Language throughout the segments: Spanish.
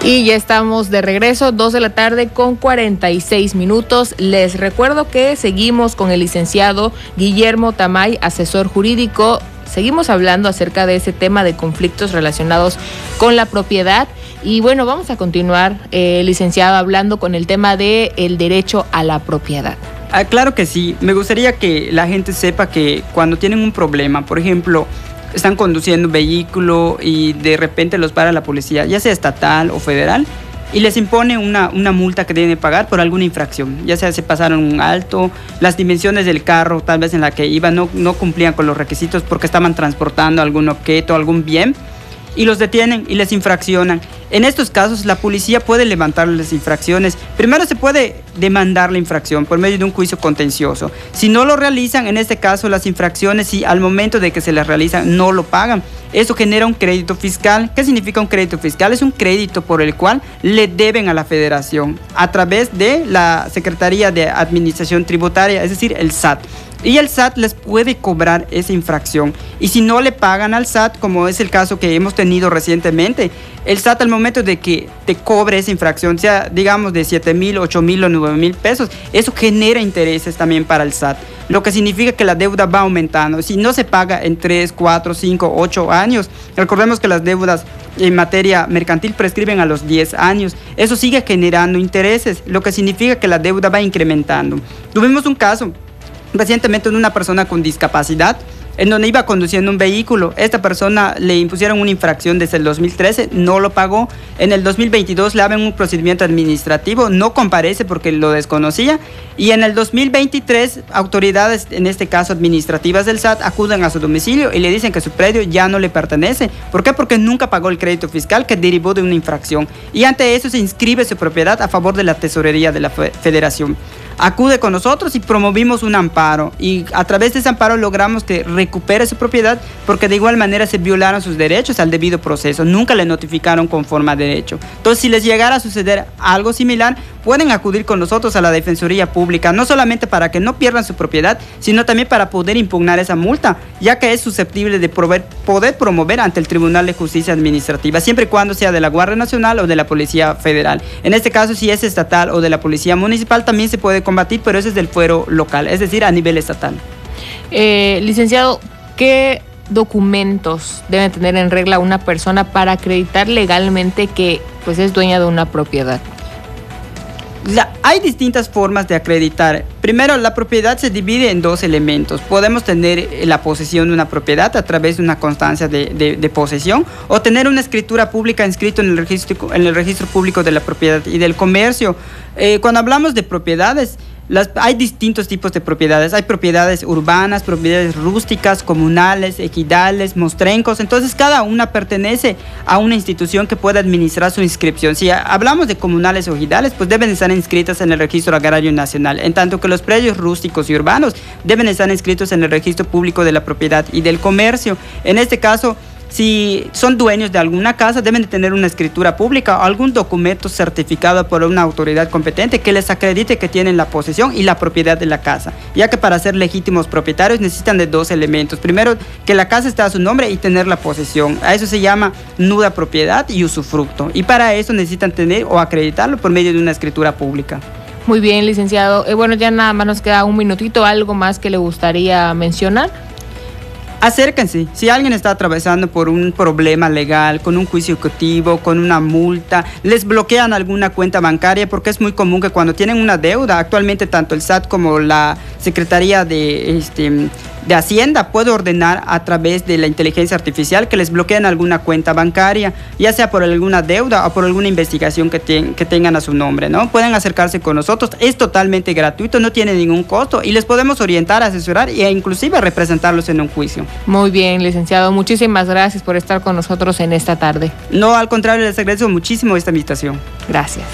Y ya estamos de regreso, 2 de la tarde con 46 minutos. Les recuerdo que seguimos con el licenciado Guillermo Tamay, asesor jurídico. Seguimos hablando acerca de ese tema de conflictos relacionados con la propiedad. Y bueno, vamos a continuar, licenciado, hablando con el tema del derecho a la propiedad. Claro que sí. Me gustaría que la gente sepa que cuando tienen un problema, por ejemplo, están conduciendo un vehículo y de repente los para la policía, ya sea estatal o federal, y les impone una multa que deben pagar por alguna infracción, ya sea se pasaron un alto, las dimensiones del carro tal vez en la que iban no cumplían con los requisitos porque estaban transportando algún objeto, algún bien, y los detienen y les infraccionan. En estos casos la policía puede levantar las infracciones. Primero se puede demandar la infracción por medio de un juicio contencioso. Si no lo realizan, en este caso las infracciones, si al momento de que se las realizan no lo pagan, eso genera un crédito fiscal. ¿Qué significa un crédito fiscal? Es un crédito por el cual le deben a la federación a través de la Secretaría de Administración Tributaria, es decir, el SAT. Y el SAT les puede cobrar esa infracción. Y si no le pagan al SAT, como es el caso que hemos tenido recientemente, el SAT al momento de que te cobre esa infracción, sea digamos de 7,000, 8,000 o 9,000 pesos, eso genera intereses también para el SAT. Lo que significa que la deuda va aumentando. Si no se paga en 3, 4, 5, 8 años, recordemos que las deudas en materia mercantil prescriben a los 10 años. Eso sigue generando intereses, lo que significa que la deuda va incrementando. Tuvimos un caso recientemente de una persona con discapacidad en donde iba conduciendo un vehículo. Esta persona le impusieron una infracción desde el 2013, no lo pagó. En el 2022 le abren un procedimiento administrativo, no comparece porque lo desconocía. Y en el 2023, autoridades, en este caso administrativas del SAT, acuden a su domicilio y le dicen que su predio ya no le pertenece. ¿Por qué? Porque nunca pagó el crédito fiscal que derivó de una infracción. Y ante eso se inscribe su propiedad a favor de la tesorería de la federación. Acude con nosotros y promovimos un amparo, y a través de ese amparo logramos que recupere su propiedad, porque de igual manera se violaron sus derechos al debido proceso, nunca le notificaron conforme a derecho. Entonces, si les llegara a suceder algo similar, pueden acudir con nosotros a la Defensoría Pública, no solamente para que no pierdan su propiedad, sino también para poder impugnar esa multa, ya que es susceptible de poder promover ante el Tribunal de Justicia Administrativa, siempre y cuando sea de la Guardia Nacional o de la Policía Federal. En este caso, si es estatal o de la Policía Municipal, también se puede combatir, pero ese es del fuero local, es decir, a nivel estatal. Licenciado, ¿qué documentos debe tener en regla una persona para acreditar legalmente que pues es dueña de una propiedad? Hay distintas formas de acreditar. Primero, la propiedad se divide en dos elementos. Podemos tener la posesión de una propiedad a través de una constancia de posesión, o tener una escritura pública inscrito en el registro público de la propiedad y del comercio. Cuando hablamos de propiedades, hay distintos tipos de propiedades. Hay propiedades urbanas, propiedades rústicas, comunales, ejidales, mostrencos. Entonces, cada una pertenece a una institución que pueda administrar su inscripción. Si hablamos de comunales o ejidales, pues deben estar inscritas en el Registro Agrario Nacional, en tanto que los predios rústicos y urbanos deben estar inscritos en el Registro Público de la Propiedad y del Comercio. En este caso, si son dueños de alguna casa, deben de tener una escritura pública o algún documento certificado por una autoridad competente que les acredite que tienen la posesión y la propiedad de la casa, ya que para ser legítimos propietarios necesitan de dos elementos. Primero, que la casa esté a su nombre, y tener la posesión. A eso se llama nuda propiedad y usufructo. Y para eso necesitan tener o acreditarlo por medio de una escritura pública. Muy bien, licenciado. Bueno, ya nada más nos queda un minutito. ¿Algo más que le gustaría mencionar? Acérquense. Si alguien está atravesando por un problema legal, con un juicio ejecutivo, con una multa, les bloquean alguna cuenta bancaria, porque es muy común que cuando tienen una deuda, actualmente tanto el SAT como la Secretaría de Hacienda puede ordenar a través de la inteligencia artificial que les bloqueen alguna cuenta bancaria, ya sea por alguna deuda o por alguna investigación que tengan a su nombre, ¿no? Pueden acercarse con nosotros, es totalmente gratuito, no tiene ningún costo, y les podemos orientar, asesorar e inclusive representarlos en un juicio. Muy bien, licenciado, muchísimas gracias por estar con nosotros en esta tarde. No, al contrario, les agradezco muchísimo esta invitación. Gracias.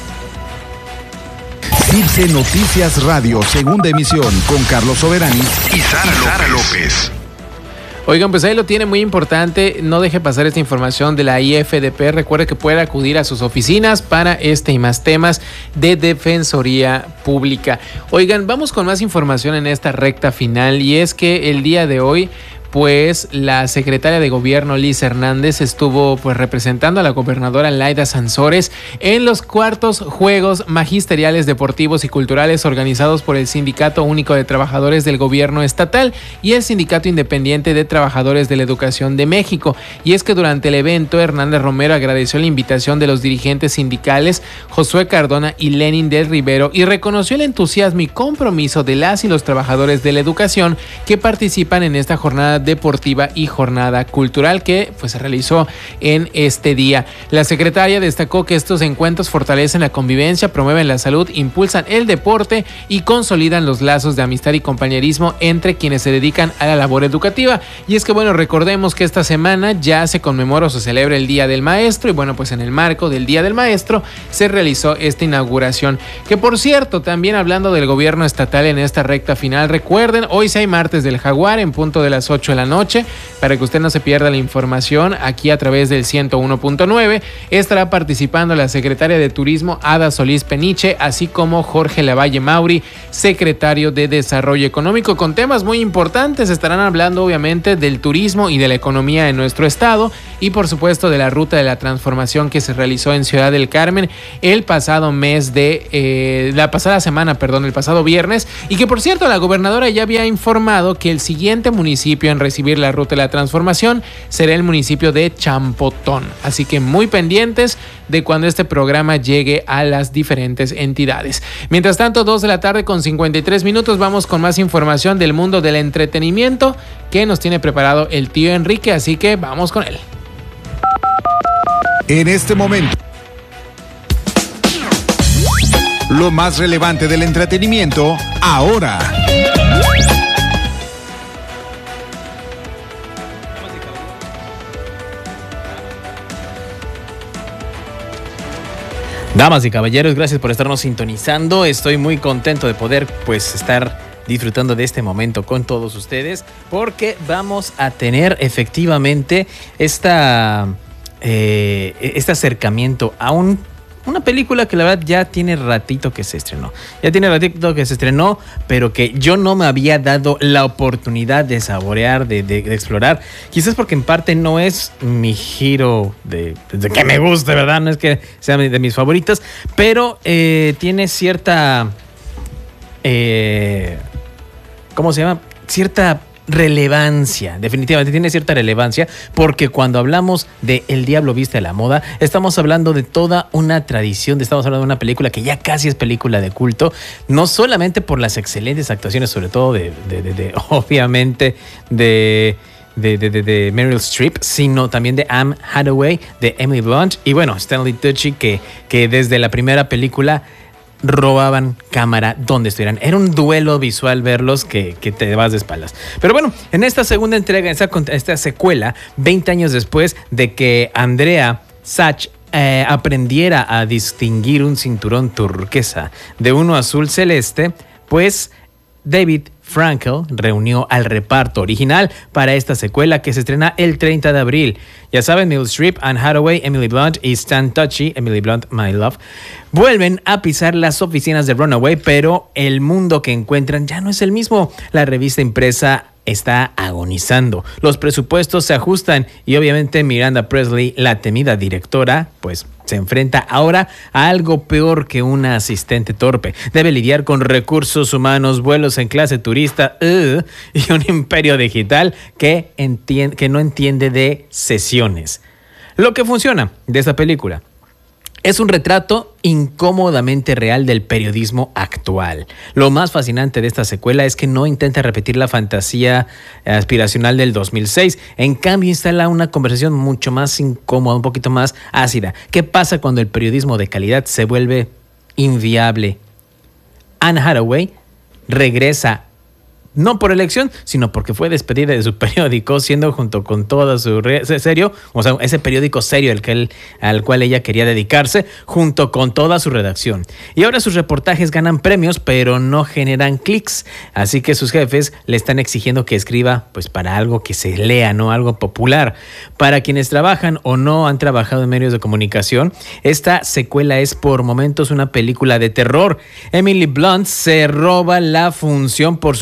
Circe Noticias Radio, segunda emisión, con Carlos Soberani y Sara López. Oigan, pues ahí lo tiene, muy importante. No deje pasar esta información de la IFDP. Recuerde que puede acudir a sus oficinas para este y más temas de Defensoría Pública. Oigan, vamos con más información en esta recta final, y es que el día de hoy pues la secretaria de Gobierno Liz Hernández estuvo pues representando a la gobernadora Laida Sansores en los cuartos Juegos Magisteriales Deportivos y Culturales organizados por el Sindicato Único de Trabajadores del Gobierno Estatal y el Sindicato Independiente de Trabajadores de la Educación de México. Y es que durante el evento Hernández Romero agradeció la invitación de los dirigentes sindicales Josué Cardona y Lenin del Rivero y reconoció el entusiasmo y compromiso de las y los trabajadores de la educación que participan en esta jornada deportiva y jornada cultural que pues se realizó en este día. La secretaria destacó que estos encuentros fortalecen la convivencia, promueven la salud, impulsan el deporte y consolidan los lazos de amistad y compañerismo entre quienes se dedican a la labor educativa. Y es que bueno, recordemos que esta semana ya se conmemora o se celebra el Día del Maestro y bueno, pues en el marco del Día del Maestro se realizó esta inauguración. Que por cierto, también hablando del gobierno estatal en esta recta final, recuerden, hoy sí hay martes del Jaguar en punto de las 8 de la noche, para que usted no se pierda la información aquí a través del 101.9. Estará participando la secretaria de Turismo Ada Solís Peniche, así como Jorge Lavalle Mauri, secretario de Desarrollo Económico, con temas muy importantes. Estarán hablando obviamente del turismo y de la economía en nuestro estado y por supuesto de la ruta de la transformación que se realizó en Ciudad del Carmen el pasado el pasado viernes, y que por cierto la gobernadora ya había informado que el siguiente municipio en recibir la ruta de la transformación será el municipio de Champotón, así que muy pendientes de cuando este programa llegue a las diferentes entidades. Mientras tanto, 2 de la tarde con 53 minutos, vamos con más información del mundo del entretenimiento que nos tiene preparado el tío Enrique, así que vamos con él. En este momento, lo más relevante del entretenimiento, ahora. Damas y caballeros, gracias por estarnos sintonizando. Estoy muy contento de poder estar disfrutando de este momento con todos ustedes, porque vamos a tener efectivamente este acercamiento a una película que la verdad ya tiene ratito que se estrenó. Pero que yo no me había dado la oportunidad de saborear, de explorar. Quizás porque en parte no es mi giro de que me guste, ¿verdad? No es que sea de mis favoritas, pero tiene cierta... ¿cómo se llama? Cierta relevancia, definitivamente tiene cierta relevancia, porque cuando hablamos de El Diablo Viste a la Moda, estamos hablando de toda una tradición, estamos hablando de una película que ya casi es película de culto, no solamente por las excelentes actuaciones, sobre todo obviamente de Meryl Streep, sino también de Anne Hathaway, de Emily Blunt y bueno, Stanley Tucci, que desde la primera película robaban cámara donde estuvieran. Era un duelo visual verlos que te vas de espaldas. Pero bueno, en esta segunda entrega, esta secuela, 20 años después de que Andrea Sach aprendiera a distinguir un cinturón turquesa de uno azul celeste, pues David Frankel reunió al reparto original para esta secuela que se estrena el 30 de abril. Ya saben, Meryl Streep, Anne Hathaway, Emily Blunt y Stan Tucci, Emily Blunt, My Love, vuelven a pisar las oficinas de Runaway, pero el mundo que encuentran ya no es el mismo. La revista impresa está agonizando, los presupuestos se ajustan y obviamente Miranda Presley, la temida directora, pues se enfrenta ahora a algo peor que una asistente torpe. Debe lidiar con recursos humanos, vuelos en clase turista y un imperio digital que no entiende de sesiones. Lo que funciona de esta película es un retrato incómodamente real del periodismo actual. Lo más fascinante de esta secuela es que no intenta repetir la fantasía aspiracional del 2006. En cambio, instala una conversación mucho más incómoda, un poquito más ácida. ¿Qué pasa cuando el periodismo de calidad se vuelve inviable? Anne Hathaway regresa no por elección, sino porque fue despedida de su periódico, siendo junto con todo su serio, o sea, ese periódico serio al cual ella quería dedicarse, junto con toda su redacción. Y ahora sus reportajes ganan premios, pero no generan clics. Así que sus jefes le están exigiendo que escriba pues para algo que se lea, no algo popular. Para quienes trabajan o no han trabajado en medios de comunicación, esta secuela es por momentos una película de terror. Emily Blunt se roba la función, por supuesto,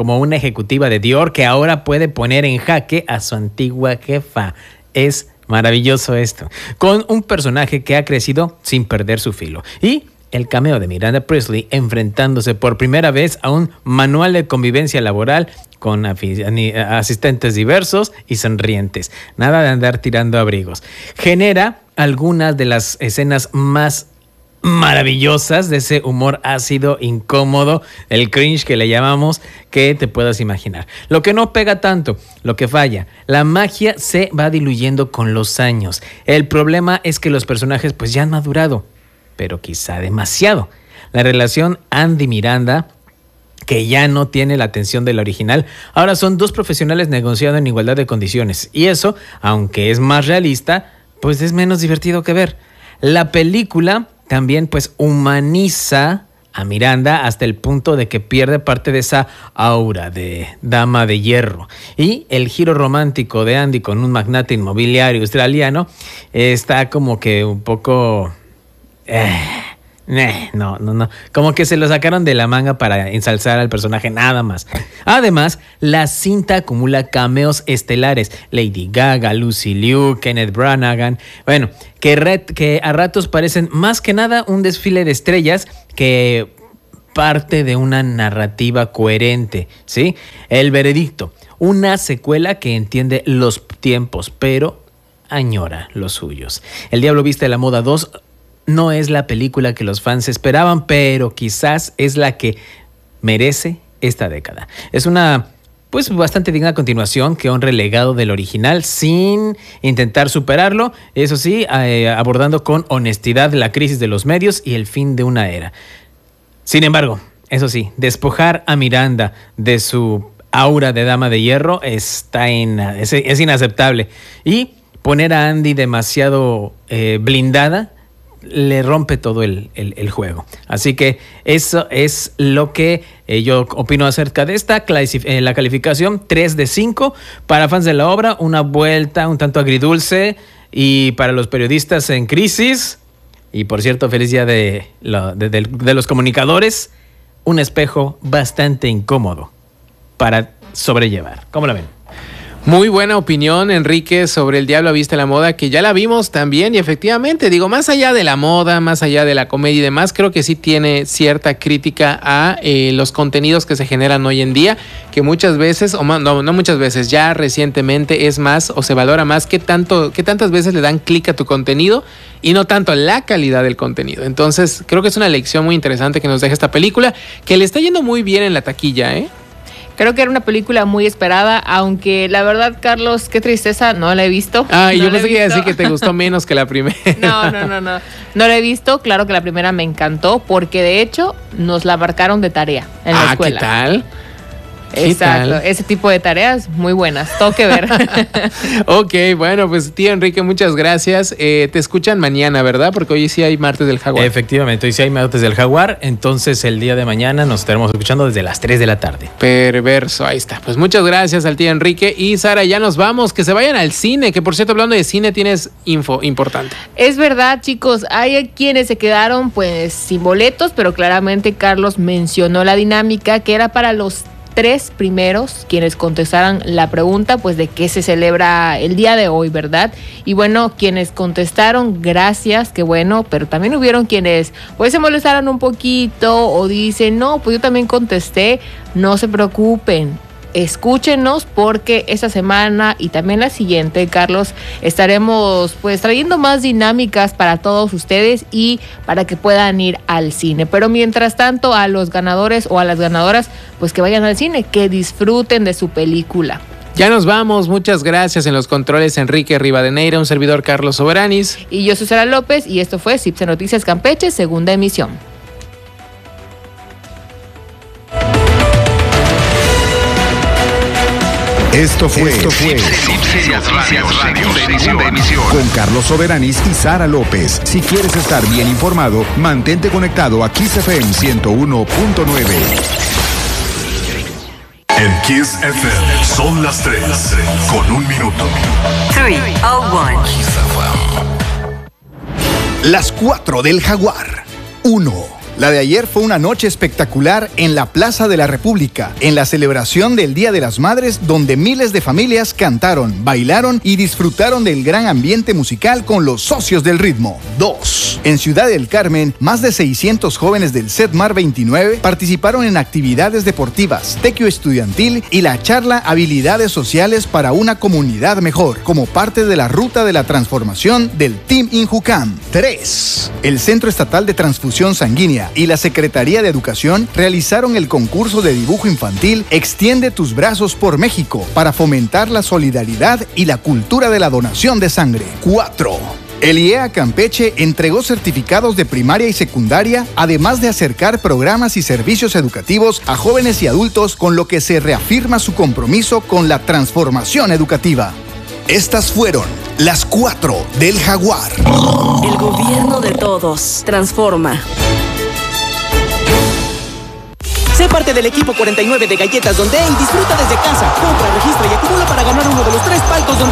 como una ejecutiva de Dior que ahora puede poner en jaque a su antigua jefa. Es maravilloso esto. Con un personaje que ha crecido sin perder su filo. Y el cameo de Miranda Priestly enfrentándose por primera vez a un manual de convivencia laboral con asistentes diversos y sonrientes. Nada de andar tirando abrigos. Genera algunas de las escenas más maravillosas de ese humor ácido, incómodo, el cringe que le llamamos, que te puedas imaginar. Lo que no pega tanto, lo que falla, la magia se va diluyendo con los años. El problema es que los personajes pues ya han madurado, pero quizá demasiado. La relación Andy-Miranda, que ya no tiene la atención del original, ahora son dos profesionales negociando en igualdad de condiciones. Y eso, aunque es más realista, pues es menos divertido que ver. La película también pues humaniza a Miranda hasta el punto de que pierde parte de esa aura de dama de hierro. Y el giro romántico de Andy con un magnate inmobiliario australiano está como que un poco... No. Como que se lo sacaron de la manga para ensalzar al personaje, nada más. Además, la cinta acumula cameos estelares. Lady Gaga, Lucy Liu, Kenneth Branagh. Bueno, que a ratos parecen más que nada un desfile de estrellas que parte de una narrativa coherente, ¿sí? El veredicto. Una secuela que entiende los tiempos, pero añora los suyos. El Diablo Viste a la Moda 2 no es la película que los fans esperaban, pero quizás es la que merece esta década. Es una, pues, bastante digna continuación que honra el legado del original sin intentar superarlo, eso sí, abordando con honestidad la crisis de los medios y el fin de una era. Sin embargo, eso sí, despojar a Miranda de su aura de dama de hierro es inaceptable. Y poner a Andy demasiado blindada le rompe todo el juego. Así que eso es lo que yo opino acerca de esta la calificación 3 de 5 para fans de la obra, una vuelta un tanto agridulce, y para los periodistas en crisis, y por cierto, feliz día de los comunicadores, un espejo bastante incómodo para sobrellevar. ¿Cómo la ven? Muy buena opinión, Enrique, sobre El Diablo Viste a la Moda, que ya la vimos también, y efectivamente, digo, más allá de la moda, más allá de la comedia y demás, creo que sí tiene cierta crítica a los contenidos que se generan hoy en día, que muchas veces, no muchas veces, ya recientemente es más, o se valora más qué tantas veces le dan clic a tu contenido y no tanto la calidad del contenido. Entonces, creo que es una lección muy interesante que nos deja esta película, que le está yendo muy bien en la taquilla, ¿eh? Creo que era una película muy esperada, aunque la verdad, Carlos, qué tristeza, no la he visto. Ah, y yo pensé que iba a decir que te gustó menos que la primera. No la he visto. Claro que la primera me encantó, porque de hecho nos la marcaron de tarea en la escuela. ¿Qué tal? Exacto, ese tipo de tareas muy buenas, todo que ver. Ok, bueno, pues tío Enrique, muchas gracias. Te escuchan mañana, ¿verdad? Porque hoy sí hay Martes del Jaguar. Efectivamente, hoy sí hay Martes del Jaguar, entonces el día de mañana nos estaremos escuchando desde las 3 de la tarde. Perverso, ahí está. Pues muchas gracias al tío Enrique. Y Sara, ya nos vamos, que se vayan al cine, que por cierto, hablando de cine, tienes info importante. Es verdad, chicos, hay quienes se quedaron pues sin boletos, pero claramente Carlos mencionó la dinámica que era para los 3 primeros quienes contestaran la pregunta pues de qué se celebra el día de hoy, ¿verdad? Y bueno, quienes contestaron, gracias, qué bueno, pero también hubieron quienes pues se molestaron un poquito o dicen, no, pues yo también contesté. No se preocupen, escúchenos, porque esta semana y también la siguiente, Carlos, estaremos pues trayendo más dinámicas para todos ustedes y para que puedan ir al cine. Pero mientras tanto, a los ganadores o a las ganadoras, pues que vayan al cine, que disfruten de su película. Ya nos vamos, muchas gracias. En los controles, Enrique Rivadeneira, un servidor, Carlos Soberanis. Y yo soy Sara López, y esto fue CIPSE Noticias Campeche, segunda emisión. Esto fue segunda emisión con Carlos Soberanis y Sara López. Si quieres estar bien informado, mantente conectado a Kiss FM 101.9. En Kiss FM son las 3 con 1 minuto. 3:01. Las 4 del Jaguar. 1. La de ayer fue una noche espectacular en la Plaza de la República, en la celebración del Día de las Madres, donde miles de familias cantaron, bailaron y disfrutaron del gran ambiente musical con los socios del ritmo. 2. En Ciudad del Carmen, más de 600 jóvenes del CEDMAR 29 participaron en actividades deportivas, tequio estudiantil y la charla Habilidades Sociales para una comunidad mejor, como parte de la ruta de la transformación del Team Injucam. 3. El Centro Estatal de Transfusión Sanguínea y la Secretaría de Educación realizaron el concurso de dibujo infantil Extiende tus brazos por México para fomentar la solidaridad y la cultura de la donación de sangre. 4. El IEA Campeche entregó certificados de primaria y secundaria, además de acercar programas y servicios educativos a jóvenes y adultos, con lo que se reafirma su compromiso con la transformación educativa. Estas fueron las 4 del Jaguar. El gobierno de todos. Transforma. Sé parte del equipo 49 de Galletas Donde y disfruta desde casa. Compra, registra y acumula para ganar uno de los 3 palcos donde